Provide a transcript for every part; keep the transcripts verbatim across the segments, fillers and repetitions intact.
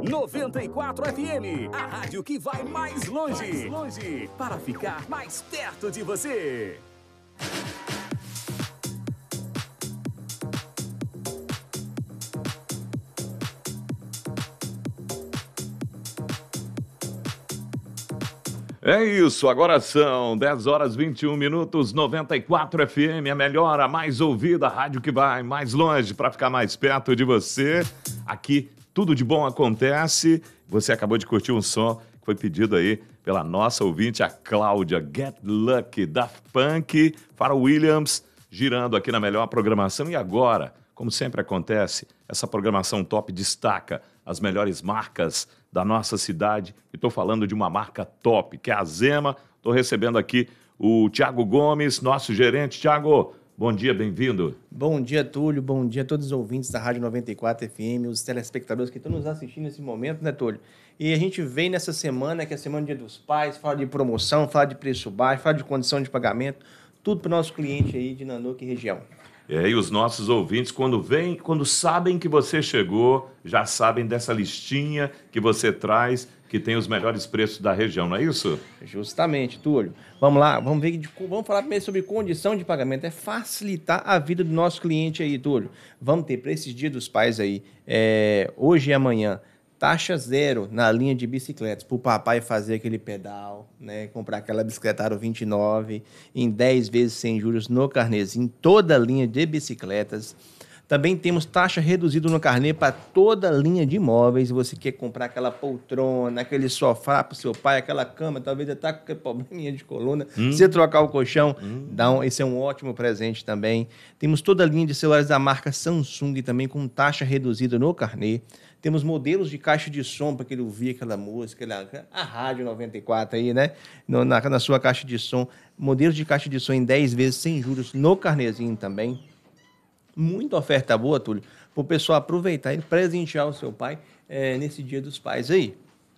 noventa e quatro F M, a rádio que vai mais longe, mais longe, para ficar mais perto de você. É isso, agora são dez horas e vinte e um minutos, noventa e quatro F M, a melhor, a mais ouvida, a rádio que vai mais longe para ficar mais perto de você. Aqui tudo de bom acontece. Você acabou de curtir um som que foi pedido aí pela nossa ouvinte, a Cláudia, Get Lucky, Daft Punk, Pharrell Williams, girando aqui na melhor programação. E agora, como sempre acontece, essa programação top destaca as melhores marcas da nossa cidade. E estou falando de uma marca top, que é a Zema. Estou recebendo aqui o Thiago Gomes, nosso gerente. Thiago, bom dia, bem-vindo. Bom dia, Túlio. Bom dia a todos os ouvintes da Rádio noventa e quatro F M, os telespectadores que estão nos assistindo nesse momento, né, Túlio? E a gente vem nessa semana, que é a Semana do Dia dos Pais, fala de promoção, fala de preço baixo, fala de condição de pagamento, tudo para o nosso cliente aí de Nanuque e região. É, e os nossos ouvintes, quando vêm, quando sabem que você chegou, já sabem dessa listinha que você traz, que tem os melhores preços da região, não é isso? Justamente, Túlio. Vamos lá, vamos ver, de, vamos falar primeiro sobre condição de pagamento. É facilitar a vida do nosso cliente aí, Túlio. Vamos ter para esses dias dos pais aí, é, hoje e amanhã, taxa zero na linha de bicicletas, para o papai fazer aquele pedal, né? Comprar aquela bicicleta Aro vinte e nove, em dez vezes sem juros no carnezinho, toda a linha de bicicletas. Também temos taxa reduzida no carnê para toda a linha de imóveis. Se você quer comprar aquela poltrona, aquele sofá para o seu pai, aquela cama, talvez ele está com aquele probleminha de coluna. Hum. Se você trocar o colchão, hum. dá um, esse é um ótimo presente também. Temos toda a linha de celulares da marca Samsung também com taxa reduzida no carnê. Temos modelos de caixa de som para que ele ouvir aquela música, a Rádio noventa e quatro aí, né? No, na, na sua caixa de som. Modelos de caixa de som em dez vezes sem juros no carnezinho também. Muita oferta boa, Túlio, para o pessoal aproveitar e presentear o seu pai é, nesse Dia dos Pais aí.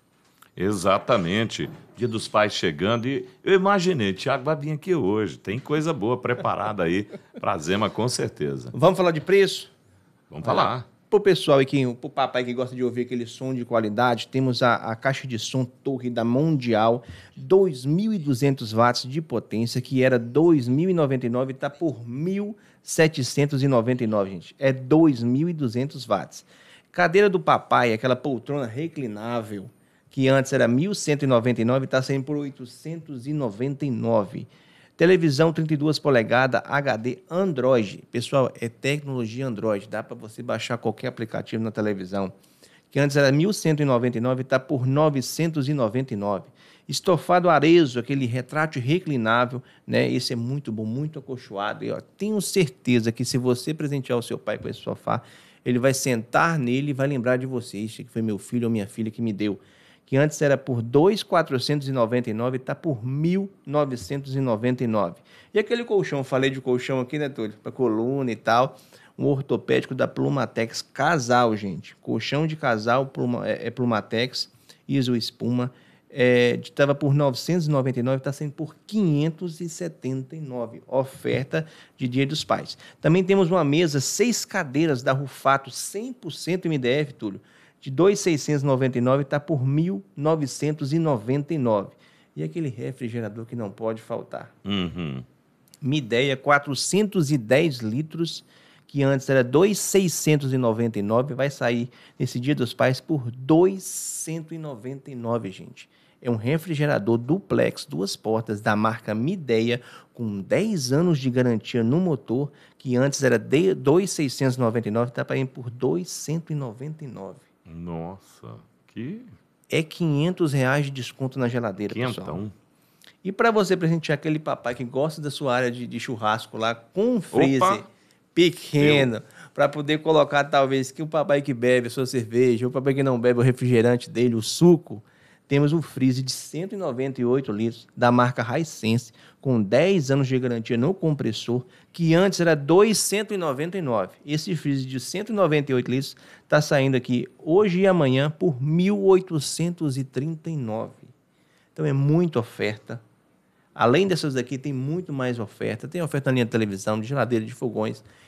Exatamente. Dia dos Pais chegando e eu imaginei, Thiago vai vir aqui hoje. Tem coisa boa preparada aí para a Zema, com certeza. Vamos falar de preço? Vamos falar. Para o pessoal aqui, para o papai que gosta de ouvir aquele som de qualidade, temos a, a caixa de som Torre da Mundial, dois mil e duzentos watts de potência, que era dois mil e noventa e nove, está por mil setecentos e noventa e nove, gente. É dois mil e duzentos watts. Cadeira do papai, aquela poltrona reclinável, que antes era mil cento e noventa e nove, está saindo por oitocentos e noventa e nove. Televisão trinta e duas polegadas, H D Android. Pessoal, é tecnologia Android. Dá para você baixar qualquer aplicativo na televisão. Que antes era mil cento e noventa e nove, está por novecentos e noventa e nove. Estofado Arezo, aquele retrátil reclinável, né? Esse é muito bom, muito acolchoado. E, ó, tenho certeza que se você presentear o seu pai com esse sofá, ele vai sentar nele e vai lembrar de você. Isso que foi meu filho ou minha filha que me deu. Que antes era por dois mil quatrocentos e noventa e nove, está por mil novecentos e noventa e nove. E aquele colchão, falei de colchão aqui, né, Túlio? Para coluna e tal, um ortopédico da Plumatex, casal, gente. Colchão de casal, pluma, é, é Plumatex, iso espuma, estava é, por novecentos e noventa e nove, está sendo por quinhentos e setenta e nove. Oferta de Dia dos Pais. Também temos uma mesa, seis cadeiras da Rufato, cem por cento M D F, Túlio, de dois mil seiscentos e noventa e nove, está por mil novecentos e noventa e nove. E aquele refrigerador que não pode faltar. Uhum. Midea, quatrocentos e dez litros, que antes era dois mil seiscentos e noventa e nove, vai sair nesse Dia dos Pais por dois mil cento e noventa e nove, gente. É um refrigerador duplex, duas portas, da marca Midea, com dez anos de garantia no motor, que antes era dois mil seiscentos e noventa e nove, está para ir por dois mil cento e noventa e nove. Nossa, que... É quinhentos reais de desconto na geladeira, Quentão. Pessoal. E para você presentear aquele papai que gosta da sua área de, de churrasco lá, com um freezer Opa. pequeno, para poder colocar talvez que o papai que bebe a sua cerveja, o papai que não bebe o refrigerante dele, o suco, temos um freezer de cento e noventa e oito litros da marca Hisense, com dez anos de garantia no compressor, que antes era dois mil cento e noventa e nove. Esse freezer de cento e noventa e oito litros está saindo aqui hoje e amanhã por mil oitocentos e trinta e nove. Então é muita oferta. Além dessas daqui, tem muito mais oferta. Tem oferta na linha de televisão, de geladeira, de fogões.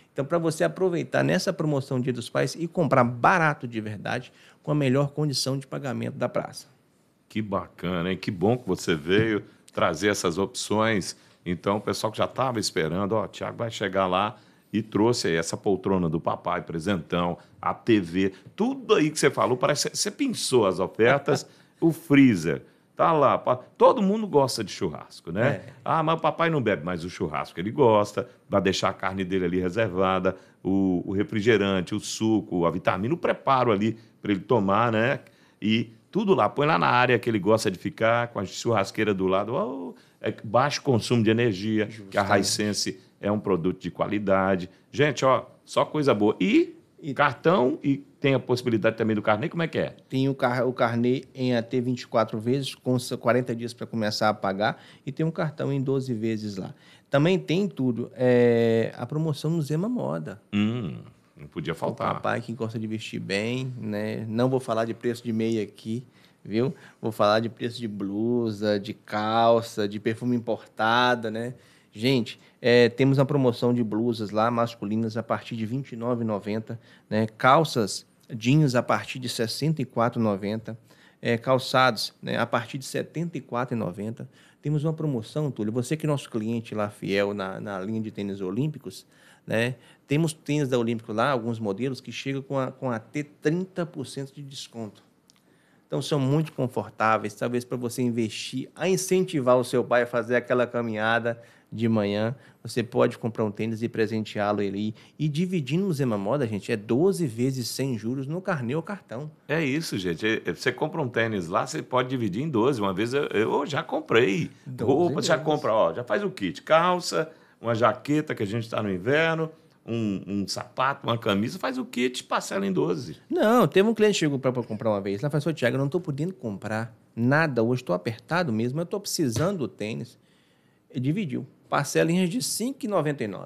Então, para você aproveitar nessa promoção Dia dos Pais e comprar barato de verdade, com a melhor condição de pagamento da praça. Que bacana, hein? Que bom que você veio trazer essas opções. Então, o pessoal que já estava esperando, ó, o Thiago vai chegar lá e trouxe aí essa poltrona do papai, presentão, a T V, tudo aí que você falou, parece que você pensou as ofertas, o freezer, tá lá. Todo mundo gosta de churrasco, né? É. Ah, mas o papai não bebe, mas o churrasco ele gosta, vai deixar a carne dele ali reservada, o, o refrigerante, o suco, a vitamina, o preparo ali para ele tomar, né? E tudo lá, põe lá na área que ele gosta de ficar, com a churrasqueira do lado, oh, é baixo consumo de energia, Justamente. que a Hisense é um produto de qualidade. Gente, ó, só coisa boa. E, E- cartão, e tem a possibilidade também do carnê, como é que é? Tem o, car o carnê em até vinte e quatro vezes, com quarenta dias para começar a pagar, e tem um cartão em doze vezes lá. Também tem tudo, é, a promoção no Zema Moda. Hum, não podia O faltar. papai que gosta de vestir bem, né? Não vou falar de preço de meia aqui, viu? Vou falar de preço de blusa, de calça, de perfume importada, né? Gente, é, temos uma promoção de blusas lá, masculinas, a partir de vinte e nove reais e noventa centavos, né? Calças jeans a partir de sessenta e quatro reais e noventa centavos, é, calçados, né, a partir de setenta e quatro reais e noventa centavos. Temos uma promoção, Túlio, você que é nosso cliente lá fiel na, na linha de tênis olímpicos, né? Temos tênis da Olímpico lá, alguns modelos que chegam com, a, com até trinta por cento de desconto. Então, são muito confortáveis, talvez para você investir, a incentivar o seu pai a fazer aquela caminhada de manhã. Você pode comprar um tênis e presenteá-lo ali. E dividindo no Zema Moda, gente, é doze vezes sem juros no carnê ou cartão. É isso, gente. É- Você compra um tênis lá, você pode dividir em doze. Uma vez eu, eu já comprei. doze Roupa, já vezes. compra, ó, já faz o kit. Calça, uma jaqueta, que a gente está no inverno, um, um sapato, uma camisa, faz o kit, parcela em doze. Não, teve um cliente que chegou para comprar uma vez. Lá falou, Tiago, eu não estou podendo comprar nada hoje, estou apertado mesmo, eu estou precisando do tênis. Ele dividiu. Parcelinhas de cinco reais e noventa e nove